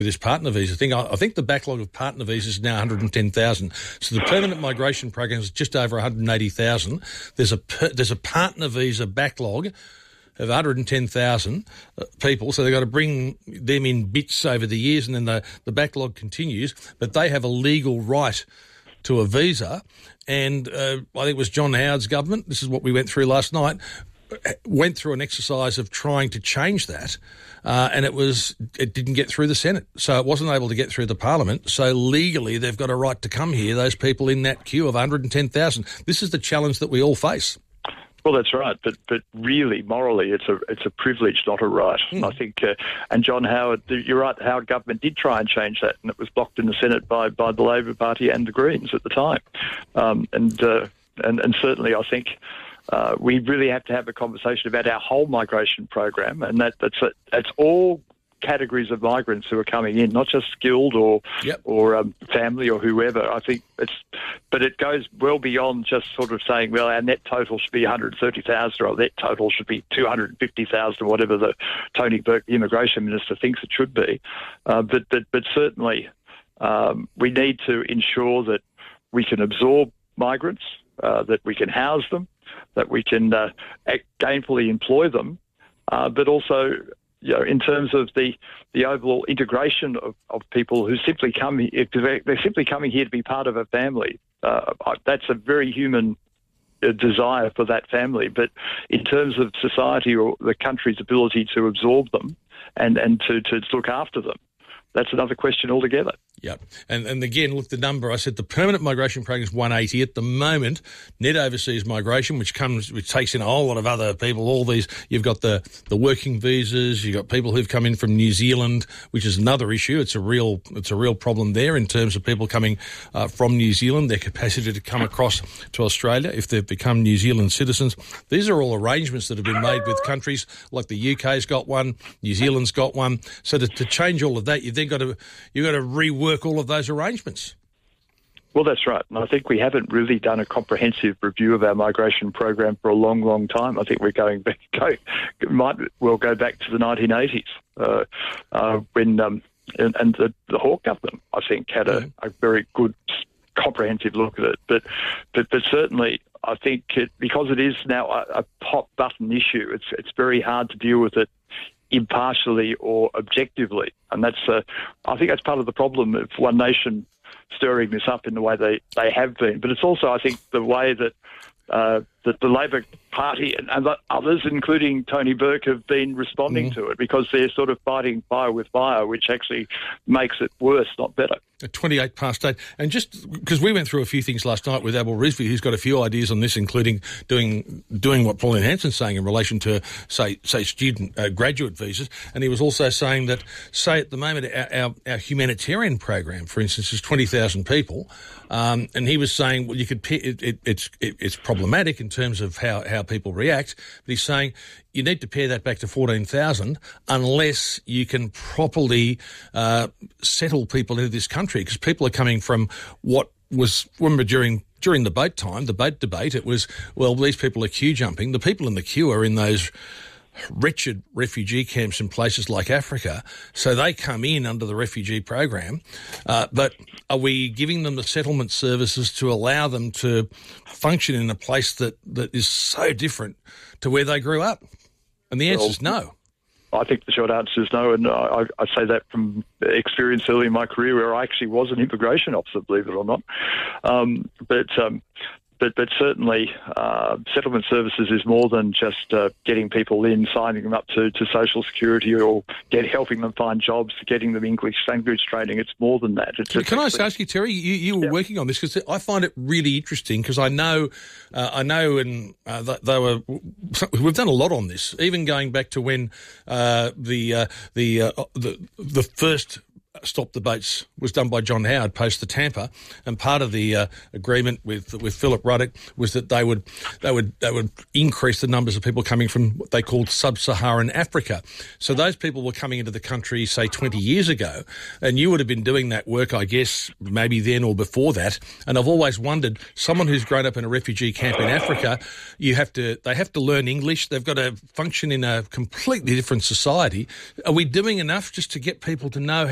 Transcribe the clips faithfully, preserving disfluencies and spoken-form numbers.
with this partner visa thing. I, I think the backlog of partner visas is now one hundred ten thousand. So the permanent migration program is just over one hundred eighty thousand. There's a per, there's a partner visa backlog of one hundred ten thousand people, so they've got to bring them in bits over the years, and then the, the backlog continues. But they have a legal right to a visa, and uh, I think it was John Howard's government, this is what we went through last night, went through an exercise of trying to change that, uh, and it was it didn't get through the Senate, so it wasn't able to get through the Parliament. So legally, they've got a right to come here, those people in that queue of one hundred ten thousand. This is the challenge that we all face. Well, that's right, but but really, morally, it's a it's a privilege, not a right. Mm. I think, uh, and John Howard, you're right. The Howard government did try and change that, and it was blocked in the Senate by, by the Labor Party and the Greens at the time. Um, and uh, and and certainly, I think uh, we really have to have a conversation about our whole migration program, and that that's a, that's all categories of migrants who are coming in, not just skilled or yep. or um, family or whoever. I think it's, but it goes well beyond just sort of saying, well, our net total should be one hundred thirty thousand or our net total should be two hundred fifty thousand, or whatever the Tony Burke, the immigration minister, thinks it should be. Uh, but, but but certainly um, we need to ensure that we can absorb migrants, uh, that we can house them, that we can uh, gainfully employ them, uh, but also, you know, in terms of the, the overall integration of, of people who simply come here, if they're, they're simply coming here to be part of a family. Uh, that's a very human uh, desire for that family. But in terms of society or the country's ability to absorb them and, and to, to look after them, that's another question altogether. Yeah. And and again, look, the number, I said the permanent migration program is one hundred eighty. At the moment, net overseas migration, which comes, which takes in a whole lot of other people, all these, you've got the, the working visas, you've got people who've come in from New Zealand, which is another issue. It's a real, it's a real problem there in terms of people coming uh, from New Zealand, their capacity to come across to Australia if they've become New Zealand citizens. These are all arrangements that have been made with countries like the U K's got one, New Zealand's got one. So to, to change all of that, you've then got to, you've got to rework all of those arrangements. Well, that's right. And I think we haven't really done a comprehensive review of our migration program for a long, long time. I think we're going back, go, might well go back to the nineteen eighties uh, uh, when, um, and, and the, the Hawke government, I think, had a, a very good comprehensive look at it. But, but, but certainly, I think it, because it is now a, a hot button issue, it's it's very hard to deal with it impartially or objectively, and that's uh, I think that's part of the problem of One Nation stirring this up in the way they, they have been. But it's also, I think, the way that uh, that the Labor Party and, and others, including Tony Burke, have been responding mm-hmm. to it, because they're sort of fighting fire with fire, which actually makes it worse, not better. At twenty-eight past eight. And just because we went through a few things last night with Abel Rizvi, who's got a few ideas on this, including doing doing what Pauline Hanson's saying in relation to, say, say student uh, graduate visas. And he was also saying that, say, at the moment, our, our, our humanitarian program, for instance, is twenty thousand people. Um, and he was saying, well, you could it, it, it's it, it's problematic in terms of how, how people react. But he's saying you need to pare that back to fourteen thousand unless you can properly uh, settle people into this country, because people are coming from what was, remember during during the boat time, the boat debate, it was, well, these people are queue jumping. The people in the queue are in those wretched refugee camps in places like Africa, so they come in under the refugee program. Uh, but are we giving them the settlement services to allow them to function in a place that, that is so different to where they grew up? And the answer is no. I think the short answer is no, and I, I say that from experience early in my career, where I actually was an immigration officer, believe it or not. Um, but um, but but certainly, uh, settlement services is more than just uh, getting people in, signing them up to, to social security, or get helping them find jobs, getting them English language training. It's more than that. It's Can, can I just ask you, Terry? You, you were yeah. working on this, because I find it really interesting, because I know, uh, I know, and uh, they, they were. We've done a lot on this, even going back to when uh, the uh, the, uh, the the first Stop the Boats was done by John Howard post the Tampa, and part of the uh, agreement with with Philip Ruddock was that they would they would they would increase the numbers of people coming from what they called sub-Saharan Africa. So those people were coming into the country, say, twenty years ago, and you would have been doing that work, I guess, maybe then or before that. And I've always wondered, someone who's grown up in a refugee camp in Africa, you have to they have to learn English. They've got to function in a completely different society. Are we doing enough just to get people to know how,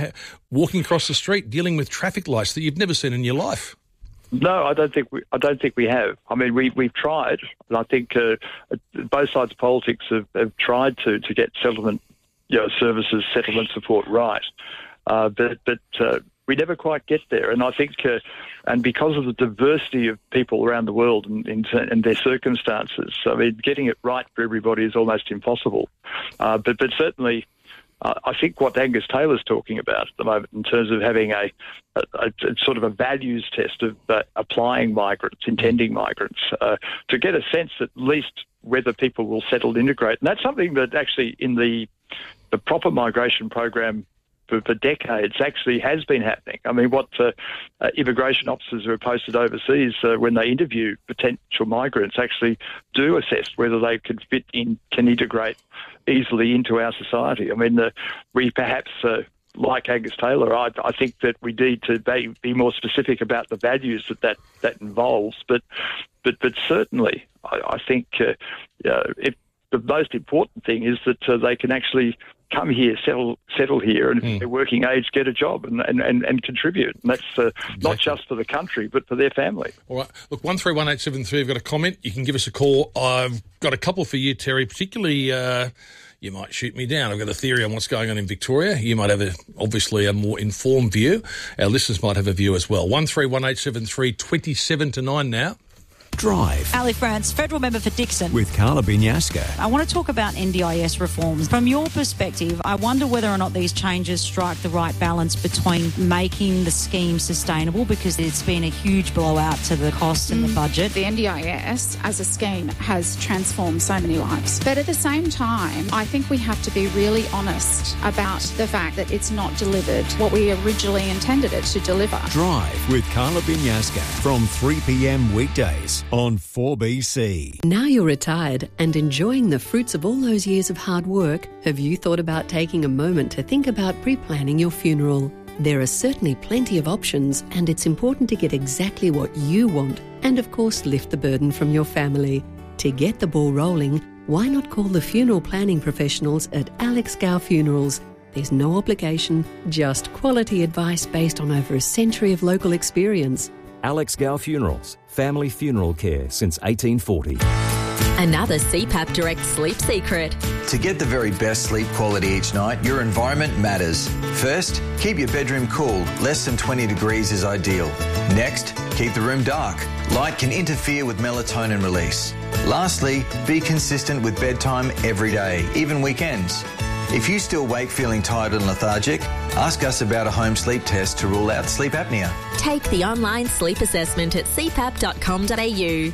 walking across the street, dealing with traffic lights that you've never seen in your life. No, I don't think we. I don't think we have. I mean, we we've tried, and I think uh, both sides of politics have, have tried to, to get settlement, you know, services, settlement support right, uh, but but uh, we never quite get there. And I think, uh, and because of the diversity of people around the world and, and, and their circumstances, I mean, getting it right for everybody is almost impossible. Uh, but but certainly. Uh, I think what Angus Taylor's talking about at the moment in terms of having a, a, a sort of a values test of uh, applying migrants, intending migrants, uh, to get a sense at least whether people will settle and integrate. And that's something that actually in the the proper migration program for, for decades actually has been happening. I mean, what uh, uh, immigration officers who are posted overseas, uh, when they interview potential migrants, actually do assess whether they can fit in, can integrate easily into our society. I mean, uh, we perhaps, uh, like Angus Taylor, I, I think that we need to be, be more specific about the values that that, that involves. But, but, but certainly, I, I think uh, uh, if the most important thing is that uh, they can actually come here, settle settle here, and mm. if they're working age, get a job and, and, and, and contribute. And that's uh, exactly. not just for the country, but for their family. All right. Look, one three one eight seven three, I've got a comment. You can give us a call. I've got a couple for you, Terry, particularly... Uh, you might shoot me down. I've got a theory on what's going on in Victoria. You might have, a, obviously, a more informed view. Our listeners might have a view as well. one three one eight seven three, twenty-seven to nine now. Drive. Ali France, federal member for Dixon. With Carla Binyasca. I want to talk about N D I S reforms. From your perspective, I wonder whether or not these changes strike the right balance between making the scheme sustainable, because it's been a huge blowout to the costs and mm. the budget. The N D I S as a scheme has transformed so many lives. But at the same time, I think we have to be really honest about the fact that it's not delivered what we originally intended it to deliver. Drive with Carla Binyasca from three p.m. weekdays on four B C. Now you're retired and enjoying the fruits of all those years of hard work, have you thought about taking a moment to think about pre-planning your funeral? There are certainly plenty of options, and it's important to get exactly what you want and, of course, lift the burden from your family. To get the ball rolling, why not call the funeral planning professionals at Alex Gow Funerals? There's no obligation, just quality advice based on over a century of local experience. Alex Gow Funerals, family funeral care since eighteen forty. Another C PAP Direct sleep secret. To get the very best sleep quality each night, your environment matters. First, keep your bedroom cool. Less than twenty degrees is ideal. Next, keep the room dark. Light can interfere with melatonin release. Lastly, be consistent with bedtime every day, even weekends. If you still wake feeling tired and lethargic, ask us about a home sleep test to rule out sleep apnea. Take the online sleep assessment at c pap dot com dot a u.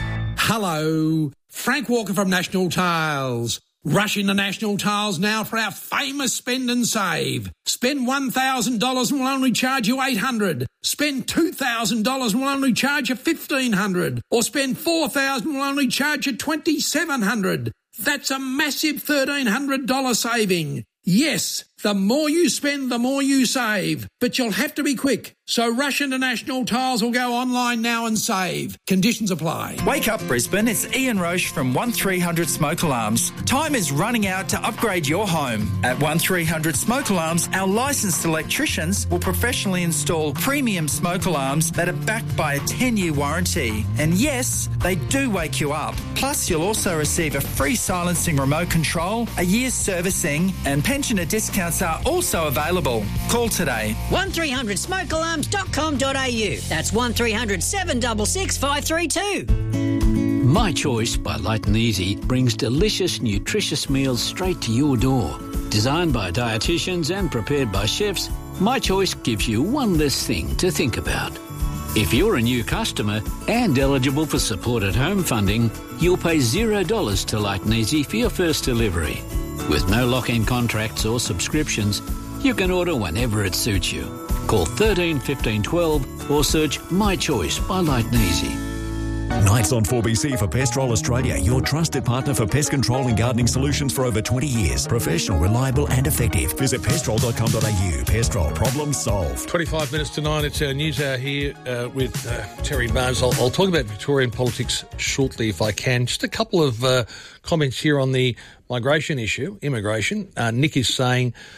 Hello, Frank Walker from National Tiles. Rush into National Tiles now for our famous spend and save. Spend one thousand dollars and we'll only charge you eight hundred dollars. Spend two thousand dollars and we'll only charge you fifteen hundred dollars. Or spend four thousand dollars and we'll only charge you twenty-seven hundred dollars. That's a massive thirteen hundred dollars saving. Yes, the more you spend, the more you save. But you'll have to be quick. So rush into National Tiles or go online now and save. Conditions apply. Wake up, Brisbane. It's Ian Roche from one three hundred Smoke Alarms. Time is running out to upgrade your home. At one three hundred Smoke Alarms, our licensed electricians will professionally install premium smoke alarms that are backed by a ten-year warranty. And yes, they do wake you up. Plus, you'll also receive a free silencing remote control, a year's servicing, and pensioner discounts are also available. Call today. one three hundred smoke alarms dot com dot a u. That's one three hundred seven six six five three two. My Choice by Light and Easy brings delicious, nutritious meals straight to your door. Designed by dietitians and prepared by chefs, My Choice gives you one less thing to think about. If you're a new customer and eligible for supported home funding, you'll pay zero dollars to Light and Easy for your first delivery. With no lock-in contracts or subscriptions, you can order whenever it suits you. Call thirteen fifteen twelve or search My Choice by Light and Easy. Nights on four B C for Pestrol Australia, your trusted partner for pest control and gardening solutions for over twenty years. Professional, reliable and effective. Visit pestrol dot com dot a u. Pestrol, problem solved. twenty-five minutes to nine, it's our news hour here uh, with uh, Terry Barnes. I'll, I'll talk about Victorian politics shortly if I can. Just a couple of uh, comments here on the migration issue, immigration. Uh, Nick is saying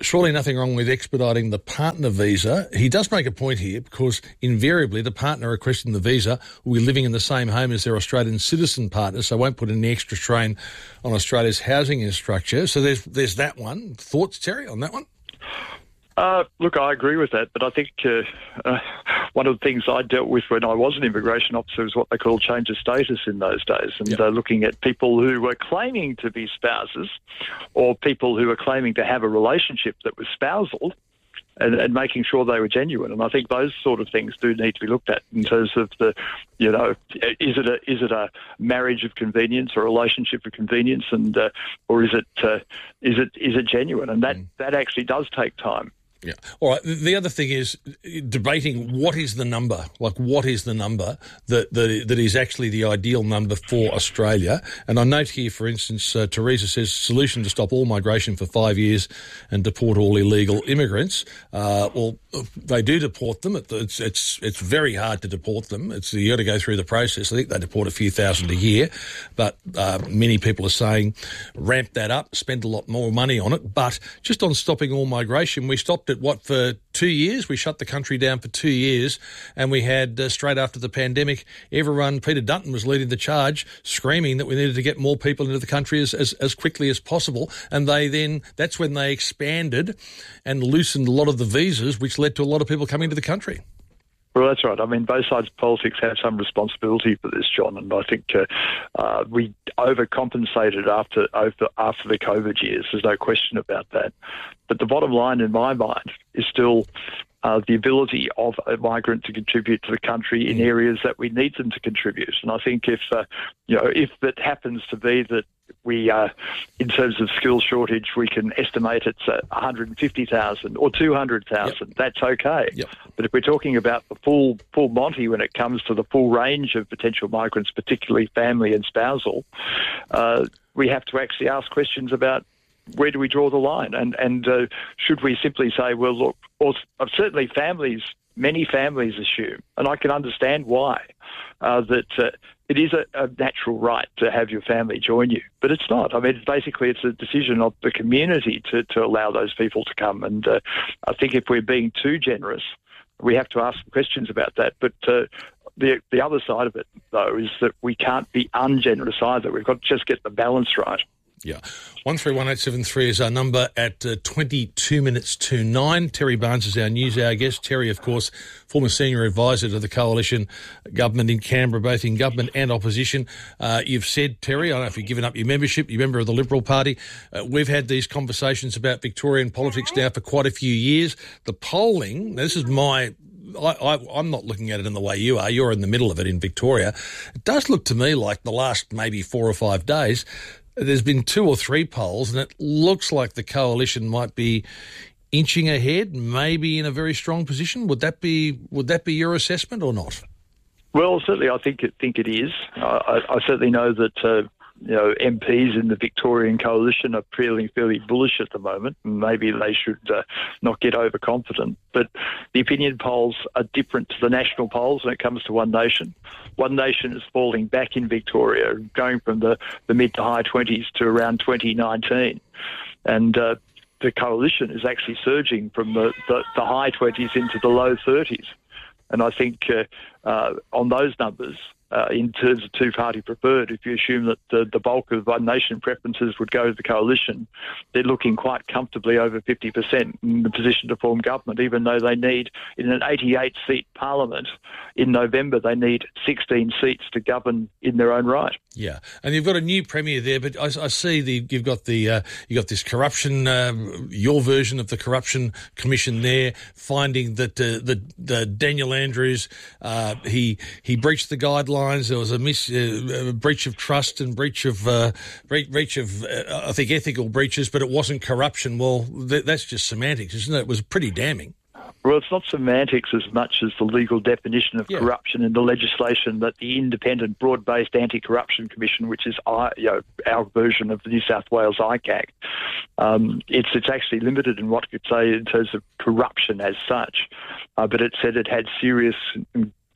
surely nothing wrong with expediting the partner visa. He does make a point here because invariably the partner requesting the visa will be living in the same home as their Australian citizen partner, so won't put any extra strain on Australia's housing structure. So there's there's that one. Thoughts, Terry, on that one? Uh, look, I agree with that, but I think uh, uh, one of the things I dealt with when I was an immigration officer was what they call change of status in those days, and yep. uh, looking at people who were claiming to be spouses or people who were claiming to have a relationship that was spousal, and, and making sure they were genuine. And I think those sort of things do need to be looked at in terms of the, you know, is it a is it a marriage of convenience or a relationship of convenience, and uh, or is it uh, is it is it genuine? And that, mm. that actually does take time. Yeah. All right. The other thing is debating what is the number, like what is the number that that, that is actually the ideal number for Australia. And I note here, for instance, uh, Theresa says solution to stop all migration for five years and deport all illegal immigrants. Uh, well, they do deport them. It's it's it's very hard to deport them. It's you got to go through the process. I think they deport a few thousand a year, but uh, many people are saying ramp that up, spend a lot more money on it. But just on stopping all migration, we stopped it, what, for two years? We shut the country down for two years, and we had, uh, straight after the pandemic, everyone, Peter Dutton was leading the charge, screaming that we needed to get more people into the country as, as, as quickly as possible. And they then, that's when they expanded and loosened a lot of the visas, which led to a lot of people coming to the country. Well, that's right. I mean, both sides of politics have some responsibility for this, John, and I think uh, uh, we overcompensated after, after after the COVID years. There's no question about that. But the bottom line in my mind is still uh, the ability of a migrant to contribute to the country in areas that we need them to contribute. And I think if, uh, you know, if it happens to be that we, uh, in terms of skills shortage, we can estimate it's uh, one hundred fifty thousand or two hundred thousand. Yep. That's okay. Yep. But if we're talking about the full full Monty when it comes to the full range of potential migrants, particularly family and spousal, uh, we have to actually ask questions about where do we draw the line, and and uh, should we simply say, well, look, or certainly families, many families assume, and I can understand why, uh, that. Uh, It is a, a natural right to have your family join you, but it's not. I mean, it's basically it's a decision of the community to, to allow those people to come. And uh, I think if we're being too generous, we have to ask questions about that. But uh, the the other side of it, though, is that we can't be ungenerous either. We've got to just get the balance right. Yeah. one three one eight seven three is our number at uh, twenty-two minutes to nine. Terry Barnes is our news hour guest. Terry, of course, former senior advisor to the Coalition government in Canberra, both in government and opposition. Uh, you've said, Terry, I don't know if you've given up your membership, you're a member of the Liberal Party. Uh, we've had these conversations about Victorian politics now for quite a few years. The polling, this is my... I, I, I'm not looking at it in the way you are. You're in the middle of it in Victoria. It does look to me like the last maybe four or five days, there's been two or three polls, and it looks like the Coalition might be inching ahead, maybe in a very strong position. Would that be would that be your assessment or not? Well, certainly, I think it, think it is. I, I certainly know that uh, you know M Ps in the Victorian Coalition are fairly fairly bullish at the moment, and maybe they should uh, not get overconfident. But the opinion polls are different to the national polls when it comes to One Nation. One Nation is falling back in Victoria, going from the, the mid to high twenties to around twenty nineteen. And uh, the Coalition is actually surging from the, the, the high twenties into the low thirties. And I think uh, uh, on those numbers, uh, in terms of two-party preferred, if you assume that the, the bulk of One Nation preferences would go to the Coalition, they're looking quite comfortably over fifty percent in the position to form government, even though they need, in an eighty-eight seat parliament, in November, they need sixteen seats to govern in their own right. Yeah, and you've got a new premier there, but I, I see the you've got the uh, you got this corruption, uh, your version of the corruption commission there, finding that uh, the, the Daniel Andrews uh, he he breached the guidelines. There was a, mis, uh, a breach of trust and breach of uh, breach, breach of uh, I think ethical breaches, but it wasn't corruption. Well, th- that's just semantics, isn't it? It was pretty damning. Well, it's not semantics as much as the legal definition of yeah. corruption in the legislation that the Independent Broad-Based Anti-Corruption Commission, which is I, you know, our version of the New South Wales I C A C, um, it's it's actually limited in what it could say in terms of corruption as such, uh, but it said it had serious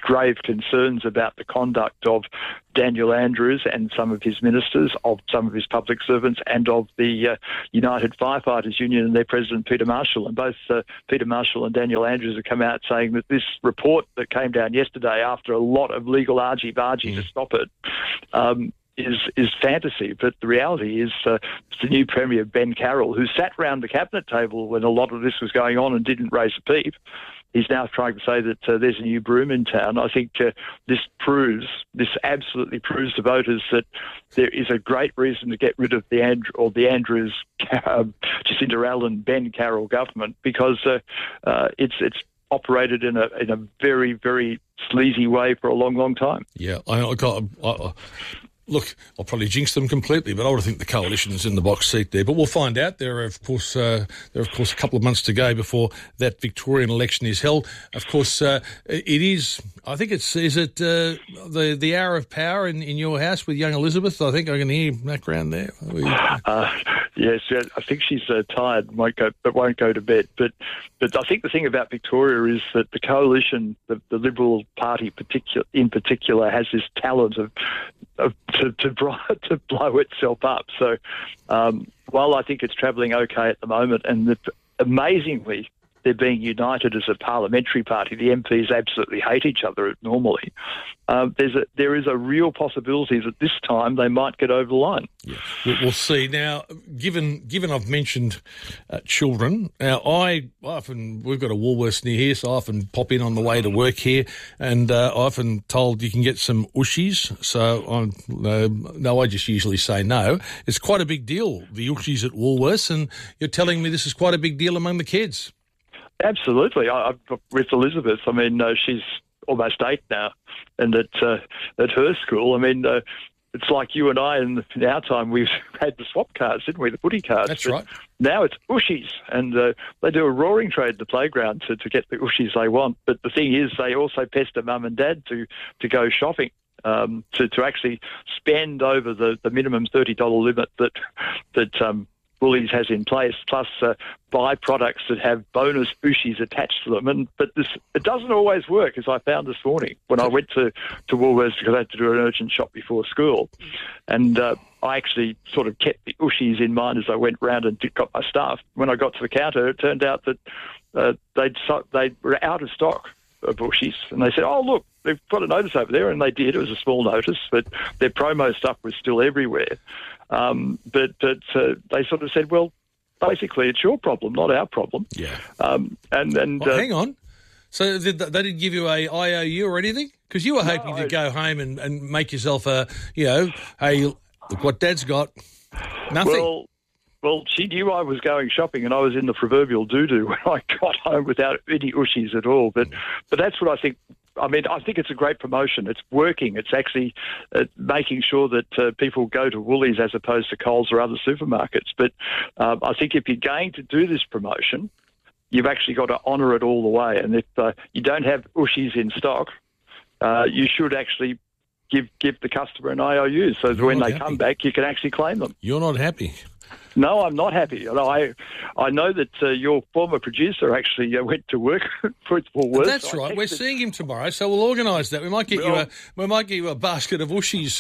grave concerns about the conduct of Daniel Andrews and some of his ministers, of some of his public servants, and of the uh, United Firefighters Union and their president, Peter Marshall. And both uh, Peter Marshall and Daniel Andrews have come out saying that this report that came down yesterday after a lot of legal argy-bargy mm. to stop it um, is is fantasy. But the reality is uh, the new Premier, Ben Carroll, who sat round the cabinet table when a lot of this was going on and didn't raise a peep, he's now trying to say that uh, there's a new broom in town. I think uh, this proves, this absolutely proves to voters that there is a great reason to get rid of the And- or the Andrews, uh, Jacinda Allen, Ben Carroll government, because uh, uh, it's it's operated in a in a very, very sleazy way for a long, long time. Yeah, I, I got. I, I, Look, I'll probably jinx them completely, but I would think the coalition's in the box seat there. But we'll find out. There are, of course, uh, there are, of course, a couple of months to go before that Victorian election is held. Of course, uh, it is. I think it's. Is it uh, the the hour of power in, in your house with young Elizabeth? I think I can hear background there. Uh, yes, I think she's uh, tired, won't go, but won't go to bed. But but I think the thing about Victoria is that the coalition, the, the Liberal Party, particular in particular, has this talent of. of To, to, to blow itself up. So um, while I think it's travelling okay at the moment, and the, amazingly they're being united as a parliamentary party, the M Ps absolutely hate each other normally, um, there's a, there is a real possibility that this time they might get over the line. Yeah. We'll see. Now, given given I've mentioned uh, children, now I often, we've got a Woolworths near here, so I often pop in on the way to work here, and uh, I often told you can get some Ushies, so I'm, uh, no, I just usually say no. It's quite a big deal, the Ushies at Woolworths, and you're telling me this is quite a big deal among the kids. Absolutely. I, I, with Elizabeth, I mean, uh, she's almost eight now, and at uh, at her school, I mean, uh, it's like you and I in, in our time, we've had the swap cards, didn't we, the footy cards? That's but right. Now it's Ushies, and uh, they do a roaring trade at the playground to, to get the Ushies they want. But the thing is, they also pester mum and dad to, to go shopping. Um, to, to actually spend over the, the minimum thirty dollars limit that that um, Woolies has in place, plus uh, buy products that have bonus Ushies attached to them. And but this it doesn't always work, as I found this morning when I went to, to Woolworths because I had to do an urgent shop before school. And uh, I actually sort of kept the Ushies in mind as I went round and did, got my stuff. When I got to the counter, it turned out that uh, they'd they were out of stock of Ushies. And they said, oh, look, they've got a notice over there, and they did. It was a small notice, but their promo stuff was still everywhere. Um, but but uh, they sort of said, well, basically, it's your problem, not our problem. Yeah. Um, and and well, uh, hang on. So did they didn't give you a I O U or anything? Because you were no, hoping to I, go home and, and make yourself a, you know, hey, look what Dad's got. Nothing. Well, well, she knew I was going shopping, and I was in the proverbial doo-doo when I got home without any Ushies at all. But but that's what I think. I mean, I think it's a great promotion. It's working. It's actually uh, making sure that uh, people go to Woolies as opposed to Coles or other supermarkets. But um, I think if you're going to do this promotion, you've actually got to honour it all the way. And if uh, you don't have Ushies in stock, uh, you should actually give give the customer an I O U so that when they happy. come back, you can actually claim them. You're not happy. No, I'm not happy. I I know that uh, your former producer actually uh, went to work for Woolworths. That's right. Texted... We're seeing him tomorrow, so we'll organise that. We might get well, you a we might get you a basket of Ushies.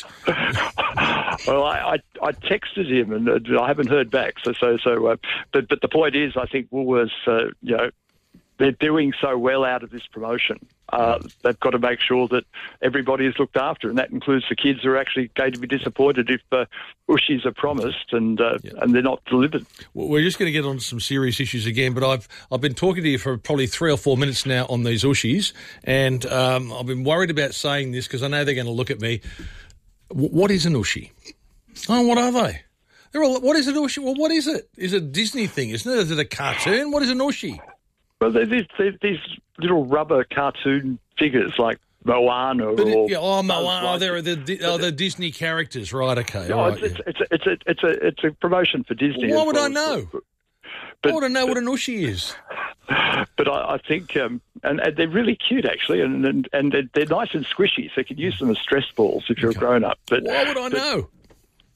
Well, I, I I texted him and uh, I haven't heard back. So so so. Uh, but but the point is, I think Woolworths, uh, you know, they're doing so well out of this promotion. Uh, they've got to make sure that everybody is looked after, and that includes the kids who are actually going to be disappointed if uh, Ushies are promised and uh, yeah. and they're not delivered. Well, we're just going to get on to some serious issues again, but I've I've been talking to you for probably three or four minutes now on these Ushies, and um, I've been worried about saying this because I know they're going to look at me. W- what is an Ushie? Oh, what are they? They're all. What is an Ushie? Well, what is it? Is it a Disney thing? Isn't it? Is it a cartoon? What is an Ushie? Well, they're these, they're these little rubber cartoon figures like Moana but or... It, yeah, oh, Moana, oh, they're the, oh, the Disney characters, right, okay. No, right, it's, yeah. it's, it's, a, it's, a, it's a promotion for Disney. Well, why would well I know? But, but, I want to know but, what an Ushie is. But I, I think... Um, and, and they're really cute, actually, and and, and they're, they're nice and squishy, so you can use them as stress balls if you're okay. a grown-up. But why would I but, know?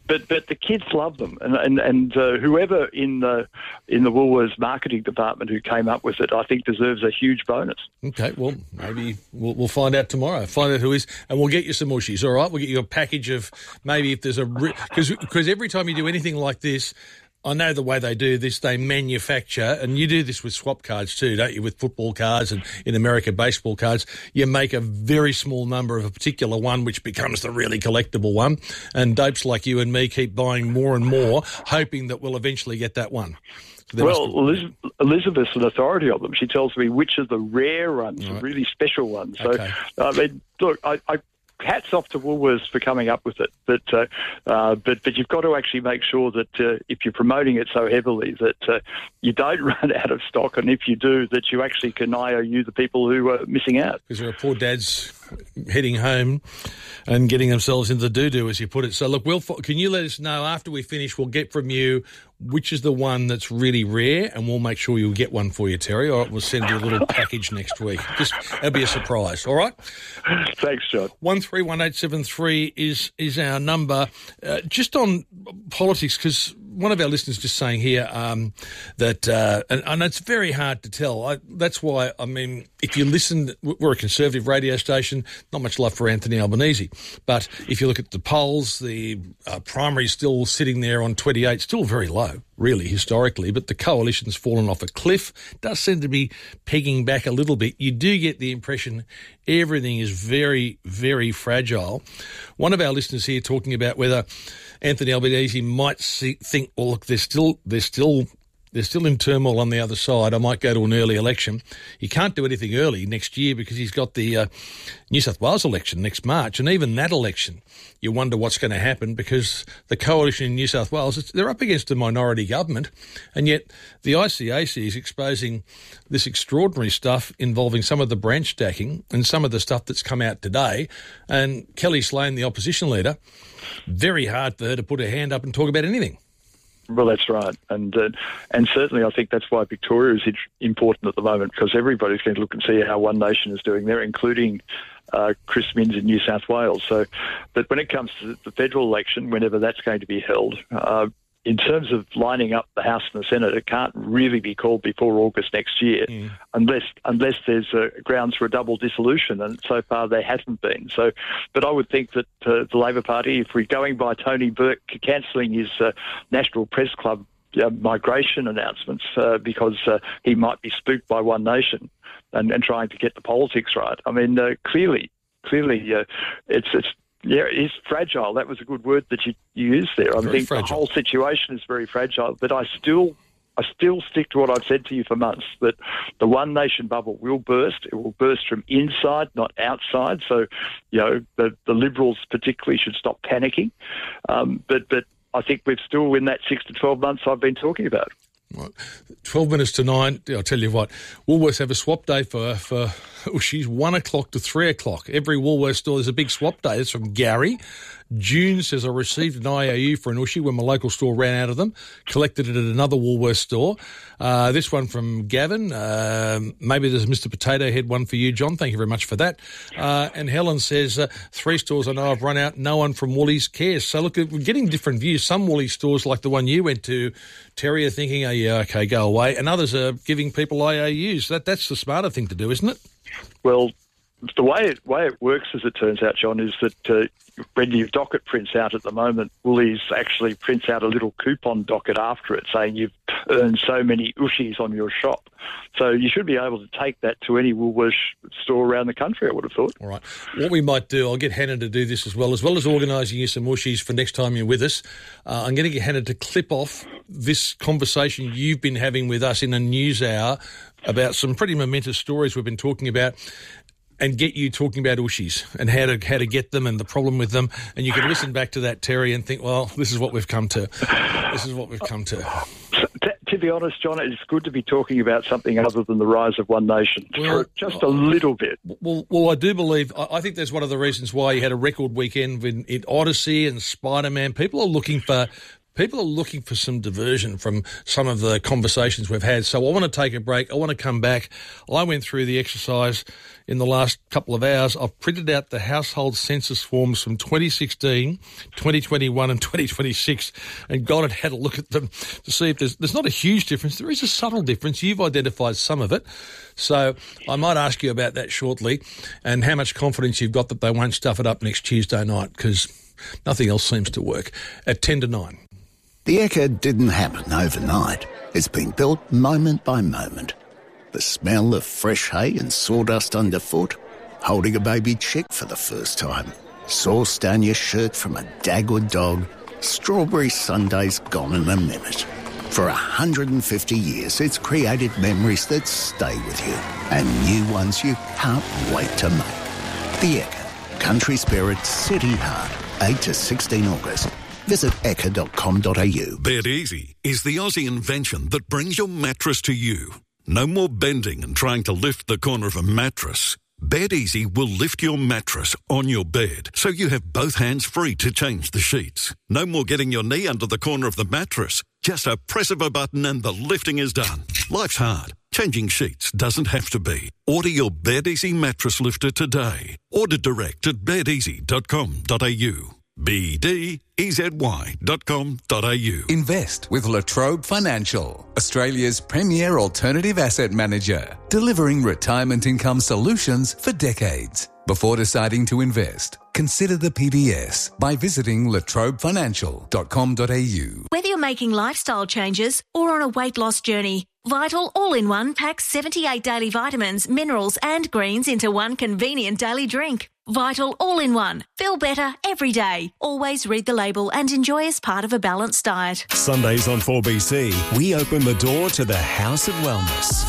but but the kids love them, and and, and uh, whoever in the in the Woolworths marketing department who came up with it, I think deserves a huge bonus. Okay, well maybe we'll, we'll find out tomorrow. Find out who is, and we'll get you some mushies. All right, we'll get you a package of maybe if there's a because because every time you do anything like this. I know the way they do this, they manufacture, and you do this with swap cards too, don't you, with football cards and in America baseball cards. You make a very small number of a particular one which becomes the really collectible one, and dopes like you and me keep buying more and more, hoping that we'll eventually get that one. So well, must... Eliz- Elizabeth's an authority of them. She tells me which are the rare ones, right. the really special ones. So, okay. I mean, look, I... I hats off to Woolworths for coming up with it, but uh, uh, but but you've got to actually make sure that uh, if you're promoting it so heavily that uh, you don't run out of stock, and if you do, that you actually can I O U the people who are missing out. Because there are poor dads heading home and getting themselves into the doo-doo, as you put it. So look, we'll, can you let us know after we finish? We'll get from you which is the one that's really rare, and we'll make sure you'll get one for you, Terry. Or we'll send you a little package next week. Just it'll be a surprise. All right. Thanks, John. One three one eight seven three is is our number. Uh, just on politics, because one of our listeners just saying here um, that, uh, and, and it's very hard to tell. I, that's why, I mean, if you listen, we're a conservative radio station, not much love for Anthony Albanese. But if you look at the polls, the uh, primary still sitting there on twenty-eight, still very low, really, historically. But the coalition's fallen off a cliff, does seem to be pegging back a little bit. You do get the impression everything is very, very fragile. One of our listeners here talking about whether Anthony Albanese might see, think, well, look, there's still, there's still, they're still in turmoil on the other side. I might go to an early election. He can't do anything early next year because he's got the uh, New South Wales election next March. And even that election, you wonder what's going to happen because the coalition in New South Wales, it's, they're up against a minority government. And yet the I C A C is exposing this extraordinary stuff involving some of the branch stacking and some of the stuff that's come out today. And Kelly Slane, the opposition leader, very hard for her to put her hand up and talk about anything. Well, that's right. And uh, and certainly I think that's why Victoria is important at the moment, because everybody's going to look and see how One Nation is doing there, including uh, Chris Minns in New South Wales. So, but when it comes to the federal election, whenever that's going to be held, uh, in terms of lining up the House and the Senate, it can't really be called before August next year, mm. unless unless there's uh, grounds for a double dissolution, and so far there hasn't been. So, but I would think that uh, the Labor Party, if we're going by Tony Burke cancelling his uh, National Press Club uh, migration announcements uh, because uh, he might be spooked by One Nation and, and trying to get the politics right. I mean, uh, clearly, clearly, uh, it's it's. Yeah, it is fragile. That was a good word that you, you used there. I very think fragile. The whole situation is very fragile, but I still I still stick to what I've said to you for months, that the One Nation bubble will burst. It will burst from inside, not outside. So, you know, the, the Liberals particularly should stop panicking. Um, but, but I think we're still in that six to twelve months I've been talking about. Right. twelve minutes to nine. I'll tell you what, Woolworths have a swap day for, for oh, she's one o'clock to three o'clock. Every Woolworths store, there's a big swap day. It's from Gary. June says, I received an I O U for an Ushi when my local store ran out of them, collected it at another Woolworths store. Uh, this one from Gavin. Uh, maybe there's a Mister Potato Head one for you, John. Thank you very much for that. Uh, and Helen says, uh, three stores I know I've run out. No one from Woolies cares. So look, we're getting different views. Some Woolies stores, like the one you went to, Terry, are thinking, oh yeah, okay, go away. And others are giving people I O Us. That, that's the smarter thing to do, isn't it? Well, the way it, way it works, as it turns out, John, is that uh, when your docket prints out at the moment, Woolies actually prints out a little coupon docket after it saying you've earned so many Ushis on your shop. So you should be able to take that to any Woolworths store around the country, I would have thought. All right. What we might do, I'll get Hannah to do this as well, as well as organising you some Ushis for next time you're with us. Uh, I'm going to get Hannah to clip off this conversation you've been having with us in a news hour about some pretty momentous stories we've been talking about, and get you talking about Ushis and how to how to get them and the problem with them. And you can listen back to that, Terry, and think, well, this is what we've come to. This is what we've come to. To, to be honest, John, it's good to be talking about something other than the rise of One Nation, well, for just a little bit. Well, well, I do believe, I, I think that's one of the reasons why you had a record weekend in, in Odyssey and Spider-Man. People are looking for people are looking for some diversion from some of the conversations we've had. So I want to take a break. I want to come back. I went through the exercise in the last couple of hours. I've printed out the household census forms from twenty sixteen, twenty twenty-one and twenty twenty-six and gone and had a look at them to see if there's, there's not a huge difference. There is a subtle difference. You've identified some of it. So I might ask you about that shortly and how much confidence you've got that they won't stuff it up next Tuesday night, because nothing else seems to work. At ten to nine. The Ekka didn't happen overnight. It's been built moment by moment. The smell of fresh hay and sawdust underfoot, holding a baby chick for the first time, sauce down your shirt from a Dagwood dog, strawberry sundaes gone in a minute. For one hundred fifty years, it's created memories that stay with you and new ones you can't wait to make. The Ekka, country spirit, city heart, eight to sixteen August. Visit ekka dot com dot a u. Bed Easy is the Aussie invention that brings your mattress to you. No more bending and trying to lift the corner of a mattress. Bed Easy will lift your mattress on your bed so you have both hands free to change the sheets. No more getting your knee under the corner of the mattress. Just a press of a button and the lifting is done. Life's hard. Changing sheets doesn't have to be. Order your Bed Easy mattress lifter today. Order direct at bed easy dot com dot a u. B D E Z Y dot com dot a u. Invest with Latrobe Financial, Australia's premier alternative asset manager, delivering retirement income solutions for decades. Before deciding to invest, consider the P D S by visiting latrobe financial dot com dot a u. Whether you're making lifestyle changes or on a weight loss journey, Vital All-in-One packs seventy-eight daily vitamins, minerals and greens into one convenient daily drink. Vital All-in-One. Feel better every day. Always read the label and enjoy as part of a balanced diet. Sundays on four B C, we open the door to the House of Wellness.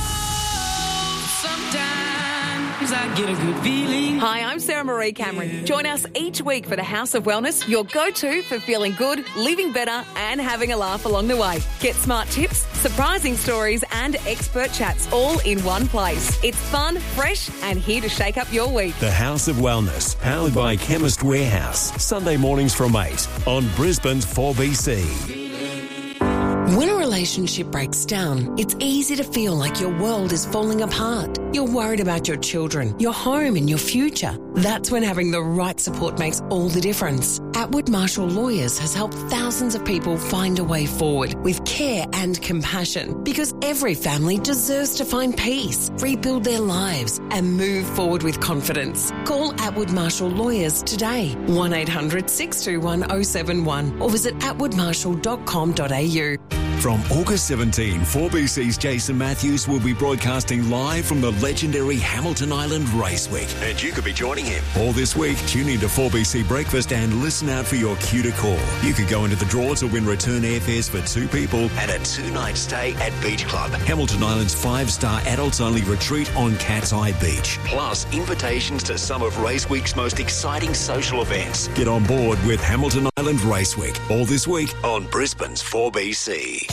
I get a good feeling. Hi, I'm Sarah Marie Cameron. Join us each week for the House of Wellness, your go-to for feeling good, living better and having a laugh along the way. Get smart tips, surprising stories and expert chats all in one place. It's fun, fresh and here to shake up your week. The House of Wellness, powered by Chemist Warehouse. Sunday mornings from eight on Brisbane's four B C. When a relationship breaks down, it's easy to feel like your world is falling apart. You're worried about your children, your home and your future. That's when having the right support makes all the difference. Atwood Marshall Lawyers has helped thousands of people find a way forward with care and compassion, because every family deserves to find peace, rebuild their lives and move forward with confidence. Call Atwood Marshall Lawyers today, one eight hundred six two one oh seven one, or visit atwood marshall dot com dot a u. From August seventeenth, four B C's Jason Matthews will be broadcasting live from the legendary Hamilton Island Race Week. And you could be joining him. All this week, tune in to four B C Breakfast and listen out for your cue to call. You could go into the draw to win return airfares for two people and a two-night stay at Beach Club, Hamilton Island's five-star adults-only retreat on Cat's Eye Beach. Plus, invitations to some of Race Week's most exciting social events. Get on board with Hamilton Island Race Week. All this week on Brisbane's four B C.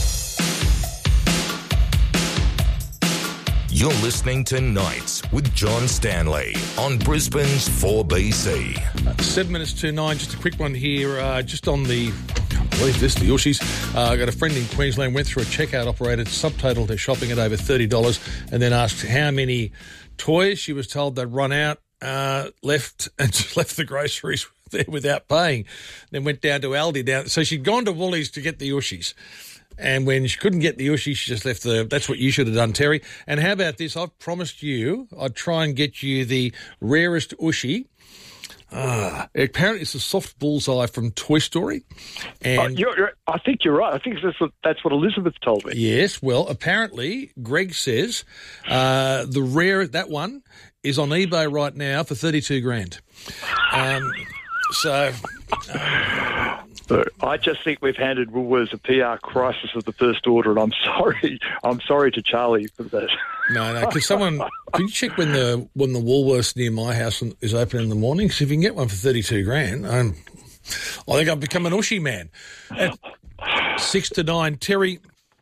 You're listening to Nights with John Stanley on Brisbane's four B C. Seven minutes to nine. Just a quick one here. Uh, just on the, I can't believe this, the Ushies. Uh, I got a friend in Queensland, went through a checkout operator, subtotaled their shopping at over thirty dollars, and then asked how many toys. She was told they'd run out, uh, left, and just left the groceries there without paying. Then went down to Aldi. Down, so she'd gone to Woolies to get the Ushies. And when she couldn't get the Ushi, she just left the... That's what you should have done, Terry. And how about this? I've promised you I'd try and get you the rarest Ushi. Uh, apparently it's a soft bullseye from Toy Story. And oh, you're, you're, I think you're right. I think that's what, that's what Elizabeth told me. Yes, well, apparently Greg says uh, the rare... That one is on eBay right now for thirty-two grand. Um, so... Uh, I just think we've handed Woolworths a P R crisis of the first order, and I'm sorry. I'm sorry to Charlie for that. No, no, because someone can you check when the when the Woolworths near my house is open in the morning? Because if you can get one for thirty-two grand, um, I think I've become an Ushi man. At six to nine, Terry.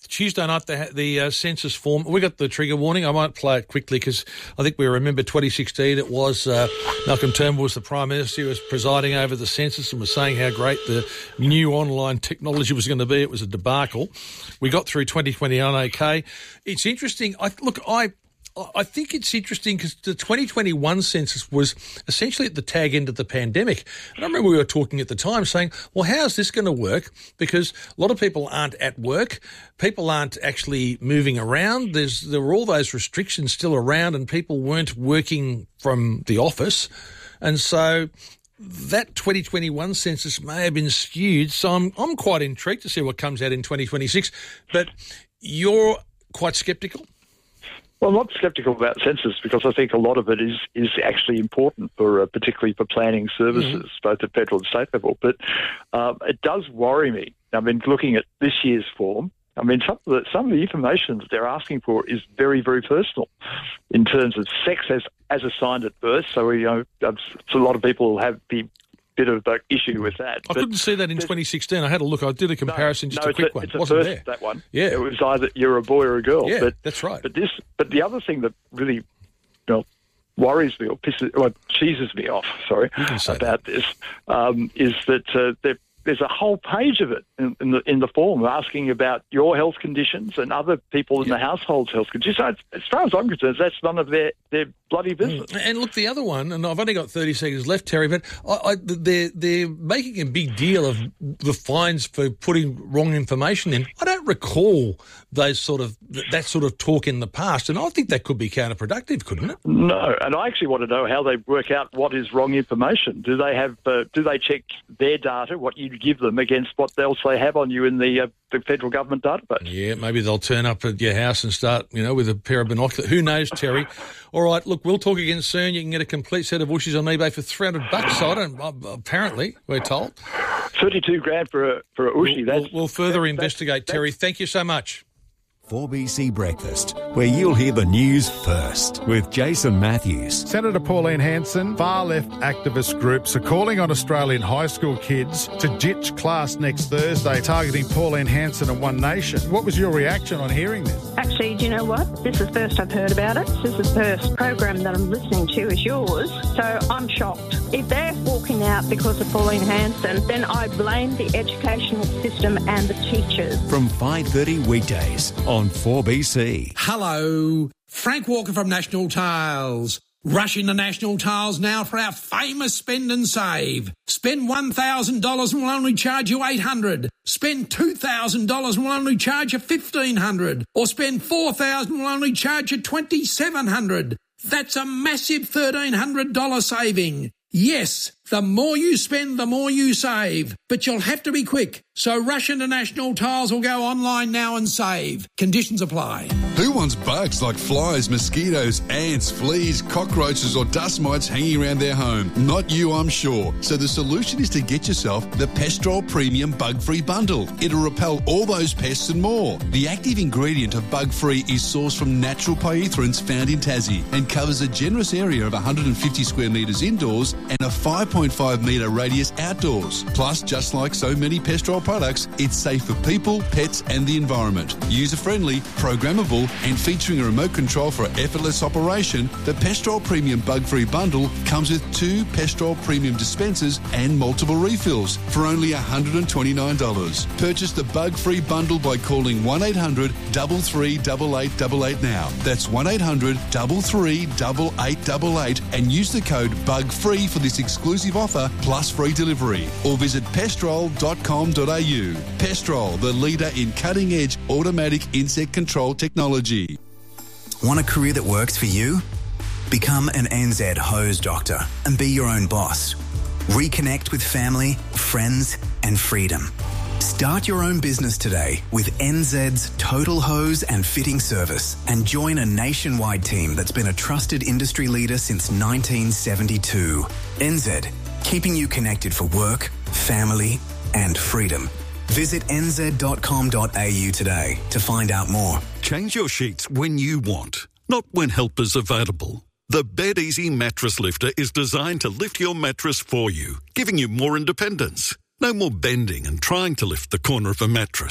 Tuesday night, the, the uh, census form, we got the trigger warning. I might play it quickly because I think we remember twenty sixteen. It was uh, Malcolm Turnbull was the Prime Minister. He was presiding over the census and was saying how great the new online technology was going to be. It was a debacle. We got through twenty twenty-one okay. It's interesting. I, look, I... I think it's interesting because the twenty twenty-one census was essentially at the tag end of the pandemic. And I remember we were talking at the time saying, well, how's this going to work? Because a lot of people aren't at work. People aren't actually moving around. There's There were all those restrictions still around and people weren't working from the office. And so that twenty twenty-one census may have been skewed. So I'm, I'm quite intrigued to see what comes out in twenty twenty-six. But you're quite sceptical? Well, I'm not sceptical about census because I think a lot of it is is actually important for, uh, particularly for planning services, mm-hmm. both at federal and state level. But um, it does worry me. I mean, looking at this year's form, I mean, some of the, some of the information that they're asking for is very, very personal in terms of sex as as assigned at birth. So, you know, so a lot of people have the bit of an issue with that. I but couldn't see that in twenty sixteen. I had a look. I did a comparison, no, just no, a quick a, one. It's a Wasn't first, there? That one. Yeah. It was either you're a boy or a girl. Yeah, but, that's right. But this, but the other thing that really, you know, worries me or pisses, or cheeses me off, sorry, about that. this, um, is that uh, there, there's a whole page of it in, in the in the form asking about your health conditions and other people in yeah. the household's health conditions. So as far as I'm concerned, that's none of their, their bloody business. And look, the other one, and I've only got thirty seconds left, Terry, but I, I, they're, they're making a big deal of the fines for putting wrong information in. I don't recall those sort of that sort of talk in the past, and I think that could be counterproductive, couldn't it? No, and I actually want to know how they work out what is wrong information. Do they have? Uh, do they check their data, what you give them, against what else they have on you in the uh, the federal government database? Yeah, maybe they'll turn up at your house and start, you know, with a pair of binoculars. Who knows, Terry? All right, look, we'll talk again soon. You can get a complete set of Ooshies on eBay for three hundred bucks. So I don't, apparently, we're told. thirty-two grand for a, for a Ooshie. We'll, we'll, we'll further that's, investigate, that's, Terry. Thank you so much. four B C Breakfast, where you'll hear the news first with Jason Matthews. Senator Pauline Hanson, far-left activist groups are calling on Australian high school kids to ditch class next Thursday, targeting Pauline Hanson and One Nation. What was your reaction on hearing this? Actually, do you know what? This is the first I've heard about it. This is the first program that I'm listening to is yours, so I'm shocked. If they're walking out because of Pauline Hanson, then I blame the educational system and the teachers. From five thirty weekdays on four B C. Hello, Frank Walker from National Tiles. Rushing the National Tiles now for our famous spend and save. Spend one thousand dollars and we'll only charge you eight hundred dollars. Spend two thousand dollars and we'll only charge you fifteen hundred dollars. Or spend four thousand dollars and we'll only charge you twenty-seven hundred dollars. That's a massive thirteen hundred dollars saving. Yes, the more you spend, the more you save. But you'll have to be quick. So rush into National Tiles or go online now and save. Conditions apply. Who wants bugs like flies, mosquitoes, ants, fleas, cockroaches or dust mites hanging around their home? Not you, I'm sure. So the solution is to get yourself the Pestrol Premium Bug-Free Bundle. It'll repel all those pests and more. The active ingredient of Bug-Free is sourced from natural pyrethroids found in Tassie and covers a generous area of one hundred fifty square metres indoors and a five point five metre radius outdoors. Plus, just like so many Pestrol products, it's safe for people, pets and the environment. User-friendly, programmable and featuring a remote control for effortless operation, the Pestrol Premium Bug-Free Bundle comes with two Pestrol Premium dispensers and multiple refills for only one hundred twenty-nine dollars. Purchase the Bug-Free Bundle by calling one eight hundred, three three eight, eight eight eight now. That's one eight hundred, three three eight, eight eight eight and use the code BUGFREE for this exclusive offer plus free delivery. Or visit pestrol dot com dot a u. Pestrol, the leader in cutting-edge automatic insect control technology. Want a career that works for you? Become an N Z hose doctor and be your own boss. Reconnect with family, friends and freedom. Start your own business today with N Z's Total Hose and Fitting Service and join a nationwide team that's been a trusted industry leader since nineteen seventy-two. N Z, keeping you connected for work, family and freedom. Visit n z dot com dot a u today to find out more. Change your sheets when you want, not when help is available. The BedEasy Mattress Lifter is designed to lift your mattress for you, giving you more independence. No more bending and trying to lift the corner of a mattress.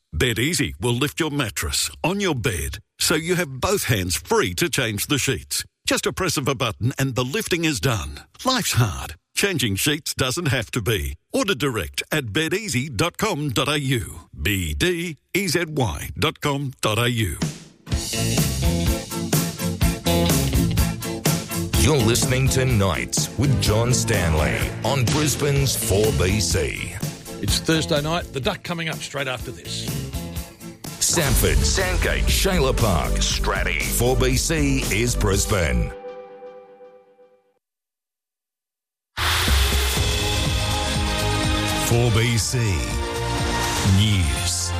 BedEasy will lift your mattress on your bed so you have both hands free to change the sheets. Just a press of a button and the lifting is done. Life's hard. Changing sheets doesn't have to be. Order direct at bed easy dot com dot a u. B D E Z Y dot com dot a u. You're listening to Nights with John Stanley on Brisbane's four B C. It's Thursday night. The Duck coming up straight after this. Samford, Sandgate, Shayla Park, Stratty. four B C is Brisbane. four B C News.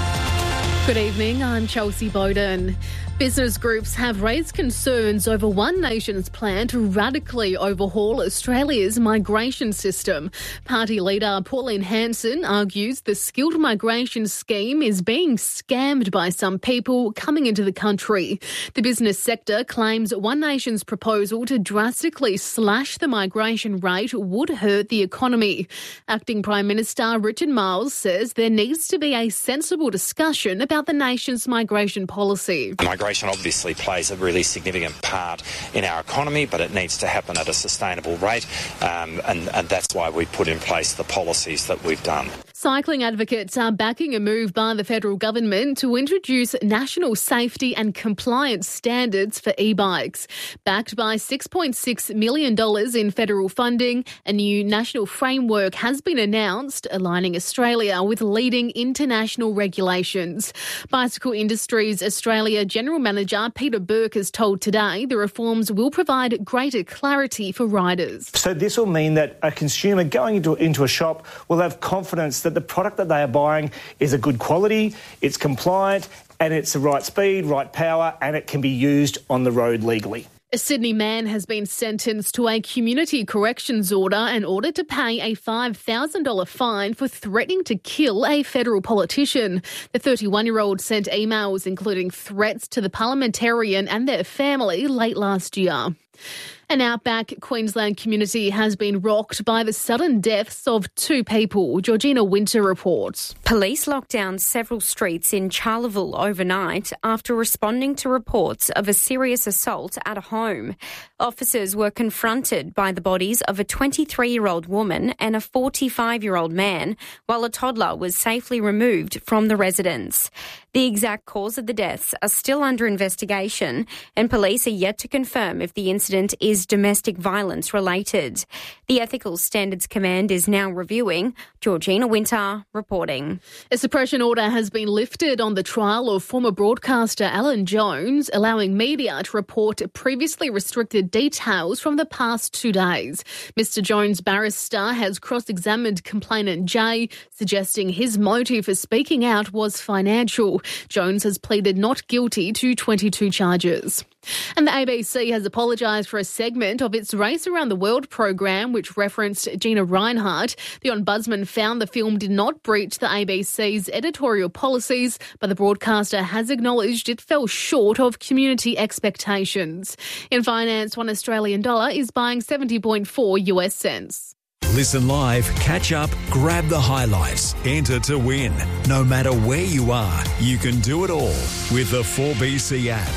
Good evening, I'm Chelsea Bowden. Business groups have raised concerns over One Nation's plan to radically overhaul Australia's migration system. Party leader Pauline Hanson argues the skilled migration scheme is being scammed by some people coming into the country. The business sector claims One Nation's proposal to drastically slash the migration rate would hurt the economy. Acting Prime Minister Richard Marles says there needs to be a sensible discussion about the nation's migration policy. Migration obviously plays a really significant part in our economy, but it needs to happen at a sustainable rate, um, and, and that's why we put in place the policies that we've done. Cycling advocates are backing a move by the federal government to introduce national safety and compliance standards for e-bikes. Backed by six point six million dollars in federal funding, a new national framework has been announced, aligning Australia with leading international regulations. Bicycle Industries Australia General Manager Peter Burke has told Today the reforms will provide greater clarity for riders. So this will mean that a consumer going into, into a shop will have confidence that the product that they are buying is a good quality, it's compliant, and it's the right speed, right power, and it can be used on the road legally. A Sydney man has been sentenced to a community corrections order and ordered to pay a five thousand dollars fine for threatening to kill a federal politician. The thirty-one-year-old sent emails including threats to the parliamentarian and their family late last year. An outback Queensland community has been rocked by the sudden deaths of two people. Georgina Winter reports. Police locked down several streets in Charleville overnight after responding to reports of a serious assault at a home. Officers were confronted by the bodies of a twenty-three-year-old woman and a forty-five-year-old man, while a toddler was safely removed from the residence. The exact cause of the deaths are still under investigation, and police are yet to confirm if the incident is domestic violence related. The Ethical Standards Command is now reviewing. Georgina Winter reporting. A suppression order has been lifted on the trial of former broadcaster Alan Jones, allowing media to report previously restricted details from the past two days. Mister Jones' barrister has cross-examined complainant Jay, suggesting his motive for speaking out was financial. Jones has pleaded not guilty to twenty-two charges. And the A B C has apologised for a segment of its Race Around the World program which referenced Gina Rinehart. The Ombudsman found the film did not breach the A B C's editorial policies, but the broadcaster has acknowledged it fell short of community expectations. In finance, one Australian dollar is buying seventy point four U S cents. Listen live, catch up, grab the highlights, enter to win. No matter where you are, you can do it all with the four B C app.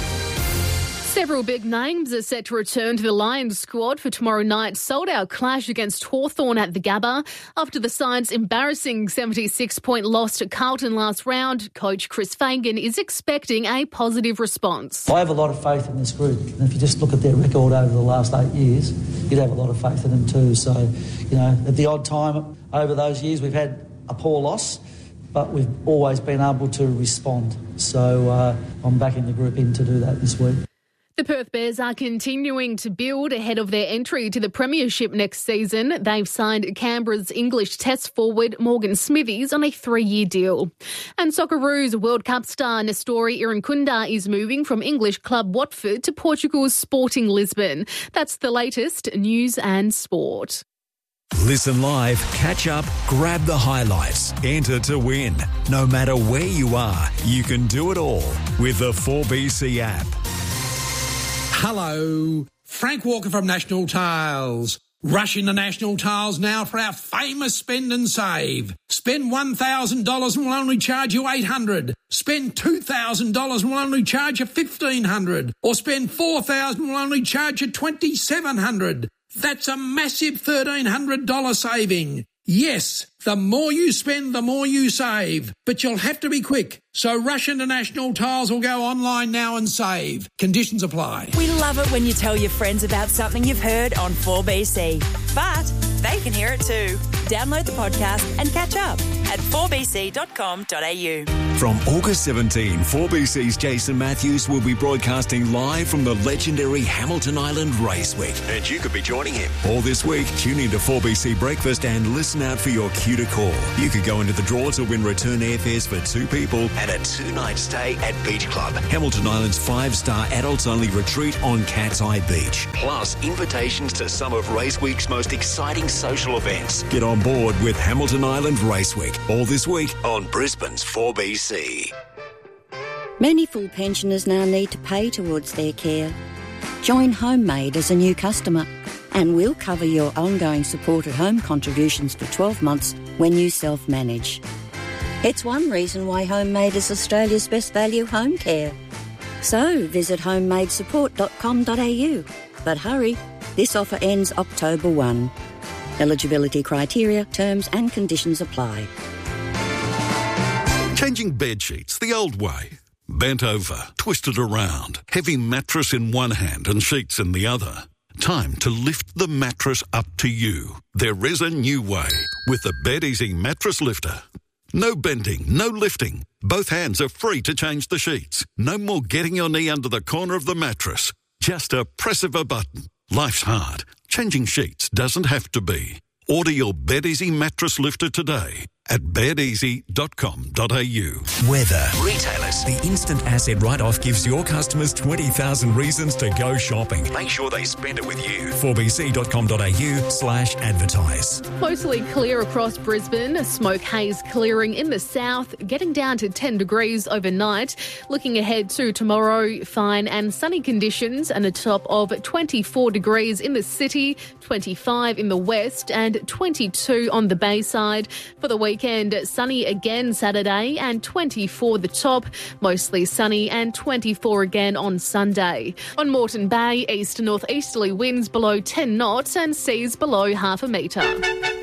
Several big names are set to return to the Lions squad for tomorrow night's sold-out clash against Hawthorn at the Gabba. After the side's embarrassing seventy-six point loss to Carlton last round, coach Chris Fagan is expecting a positive response. I have a lot of faith in this group, and if you just look at their record over the last eight years, you'd have a lot of faith in them too. So, you know, at the odd time over those years, we've had a poor loss, but we've always been able to respond. So uh, I'm backing the group in to do that this week. The Perth Bears are continuing to build ahead of their entry to the Premiership next season. They've signed Canberra's English Test forward Morgan Smithies on a three-year deal. And Socceroos World Cup star Nestori Irankunda is moving from English club Watford to Portugal's Sporting Lisbon. That's the latest news and sport. Listen live, catch up, grab the highlights, enter to win. No matter where you are, you can do it all with the four B C app. Hello, Frank Walker from National Tiles. Rush into National Tiles now for our famous spend and save. Spend one thousand dollars and we'll only charge you eight hundred dollars. Spend two thousand dollars and we'll only charge you fifteen hundred dollars. Or spend four thousand dollars and we'll only charge you twenty-seven hundred dollars. That's a massive thirteen hundred dollars saving. Yes, the more you spend, the more you save. But you'll have to be quick. So rush into National Tiles or go online now and save. Conditions apply. We love it when you tell your friends about something you've heard on four B C. But they can hear it too. Download the podcast and catch up at four b c dot com dot a u. From August seventeenth, four B C's Jason Matthews will be broadcasting live from the legendary Hamilton Island Race Week. And you could be joining him. All this week, tune into four B C Breakfast and listen out for your cue to call. You could go into the draw to win return airfares for two people and a two-night stay at Beach Club, Hamilton Island's five-star adults-only retreat on Cat's Eye Beach. Plus, invitations to some of Race Week's most exciting social events. Get on board with Hamilton Island Race Week. All this week on Brisbane's four B C. Many full pensioners now need to pay towards their care. Join Homemade as a new customer and we'll cover your ongoing support at home contributions for twelve months when you self-manage. It's one reason why Homemade is Australia's best value home care. So visit homemade support dot com dot a u. But hurry, this offer ends October first. Eligibility criteria, terms and conditions apply. Changing bed sheets the old way. Bent over, twisted around, heavy mattress in one hand and sheets in the other. Time to lift the mattress up to you. There is a new way with the BedEasy Mattress Lifter. No bending, no lifting. Both hands are free to change the sheets. No more getting your knee under the corner of the mattress. Just a press of a button. Life's hard. Changing sheets doesn't have to be. Order your BedEasy Mattress Lifter today at bed easy dot com dot a u. Weather. Retailers. The instant asset write-off gives your customers twenty thousand reasons to go shopping. Make sure they spend it with you. four b c dot com dot a u slash advertise. Mostly clear across Brisbane. Smoke haze clearing in the south, getting down to ten degrees overnight. Looking ahead to tomorrow, fine and sunny conditions and a top of twenty-four degrees in the city, twenty-five in the west and twenty-two on the Bayside. For the weekend, sunny again Saturday and twenty-four the top, mostly sunny and twenty-four again on Sunday. On Moreton Bay, east to northeasterly winds below ten knots and seas below half a metre.